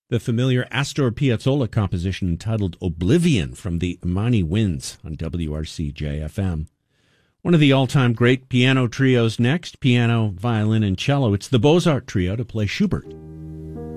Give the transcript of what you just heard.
The familiar Astor Piazzolla composition entitled Oblivion from the Imani Winds on WRC-JFM. One of the all-time great piano trios next, piano, violin, and cello. It's the Beaux-Art Trio to play Schubert.